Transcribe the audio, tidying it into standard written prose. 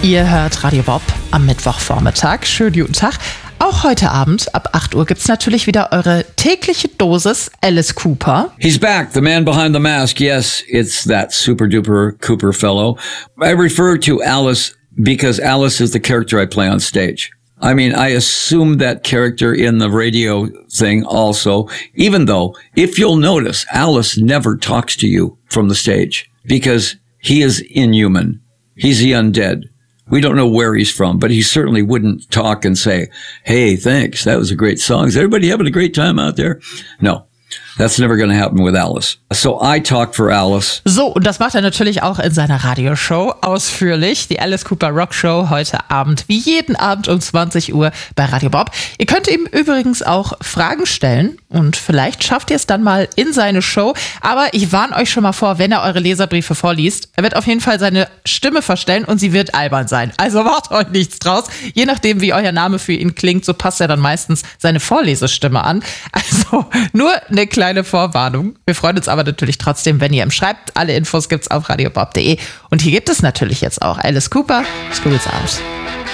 Ihr hört Radio Bob am Mittwochvormittag. Schönen guten Tag. Auch heute Abend ab 8 Uhr gibt's natürlich wieder eure tägliche Dosis Alice Cooper. He's back, the man behind the mask. Yes, it's that super duper Cooper fellow. I refer to Alice because Alice is the character I play on stage. I mean, I assume that character in the radio thing also, even though, if you'll notice, Alice never talks to you from the stage because he is inhuman. He's the undead. We don't know where he's from, but he certainly wouldn't talk and say, hey, thanks, that was a great song. Is everybody having a great time out there? No. That's never going to happen with Alice. So I talk for Alice. So, und das macht er natürlich auch in seiner Radioshow ausführlich. Die Alice Cooper Rock Show heute Abend, wie jeden Abend um 20 Uhr bei Radio Bob. Ihr könnt ihm übrigens auch Fragen stellen und vielleicht schafft ihr es dann mal in seine Show. Aber ich warne euch schon mal vor, wenn er eure Leserbriefe vorliest, er wird auf jeden Fall seine Stimme verstellen und sie wird albern sein. Also macht euch nichts draus. Je nachdem, wie euer Name für ihn klingt, so passt er dann meistens seine Vorlesestimme an. Also nur eine kleine Vorwarnung. Wir freuen uns aber natürlich trotzdem, wenn ihr ihm schreibt. Alle Infos gibt's auf radiobob.de. Und hier gibt es natürlich jetzt auch Alice Cooper. Schönen Abend.